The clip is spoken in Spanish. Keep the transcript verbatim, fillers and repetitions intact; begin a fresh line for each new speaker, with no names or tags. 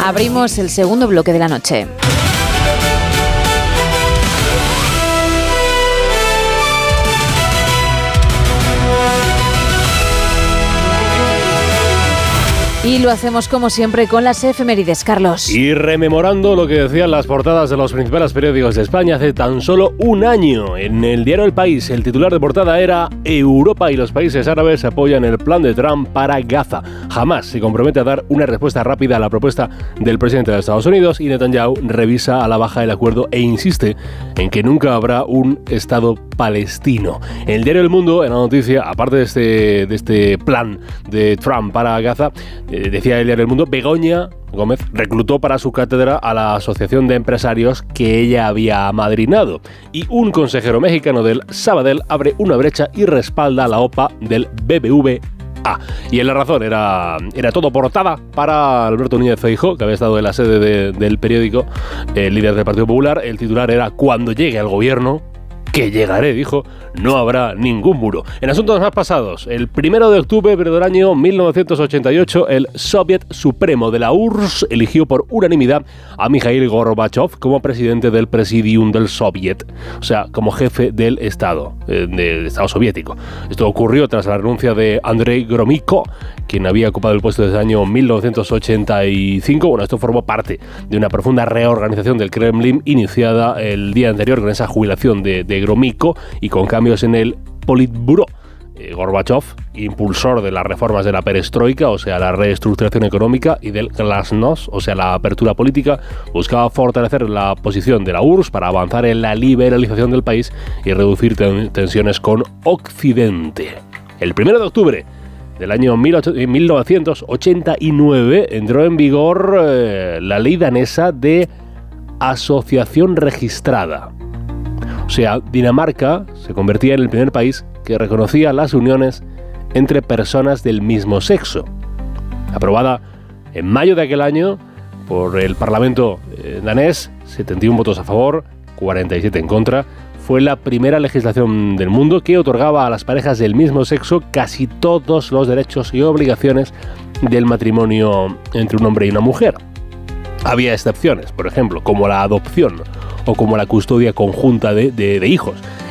Abrimos el segundo bloque de la noche. Y lo hacemos como siempre con las efemérides, Carlos.
Y rememorando lo que decían las portadas de los principales periódicos de España hace tan solo un año. En el diario El País, el titular de portada era: Europa y los países árabes apoyan el plan de Trump para Gaza. Jamás se compromete a dar una respuesta rápida a la propuesta del presidente de Estados Unidos, y Netanyahu revisa a la baja el acuerdo e insiste en que nunca habrá un Estado palestino. En el diario El Mundo, en la noticia, aparte de este, de este plan de Trump para Gaza, eh, decía el diario El Mundo, Begoña Gómez reclutó para su cátedra a la asociación de empresarios que ella había amadrinado, y un consejero mexicano del Sabadell abre una brecha y respalda la OPA del B B V A. Y en La Razón era, era todo portada para Alberto Núñez Feijóo, que había estado en la sede de, del periódico, el líder del Partido Popular. El titular era: cuando llegue al gobierno, que llegaré, dijo, no habrá ningún muro. En asuntos más pasados, el primero de octubre pero del año mil novecientos ochenta y ocho, el Soviet Supremo de la U R S S eligió por unanimidad a Mikhail Gorbachev como presidente del Presidium del Soviet, o sea, como jefe del Estado, eh, del Estado soviético. Esto ocurrió tras la renuncia de Andrei Gromyko, quien había ocupado el puesto desde el año mil novecientos ochenta y cinco. Bueno, esto formó parte de una profunda reorganización del Kremlin iniciada el día anterior con esa jubilación de, de Gromyko y con cambios en el Politburó. Eh, Gorbachev, impulsor de las reformas de la perestroika, o sea, la reestructuración económica, y del glasnost, o sea, la apertura política, buscaba fortalecer la posición de la U R S S para avanzar en la liberalización del país y reducir ten- tensiones con Occidente. El primero de octubre del año mil novecientos ochenta y nueve entró en vigor eh, la ley danesa de asociación registrada. O sea, Dinamarca se convertía en el primer país que reconocía las uniones entre personas del mismo sexo. Aprobada en mayo de aquel año por el Parlamento eh, danés, setenta y uno votos a favor, cuarenta y siete en contra, fue la primera legislación del mundo que otorgaba a las parejas del mismo sexo casi todos los derechos y obligaciones del matrimonio entre un hombre y una mujer. Había excepciones, por ejemplo, como la adopción o como la custodia conjunta de, de, de hijos.